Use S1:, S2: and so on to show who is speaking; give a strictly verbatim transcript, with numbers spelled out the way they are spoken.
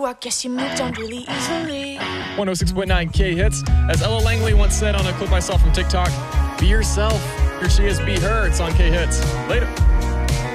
S1: I guess you moved on really easily.
S2: one oh six point nine K-Hits. As Ella Langley once said on a clip I saw from TikTok, be yourself. Here she is, be her. It's on K-Hits. Later.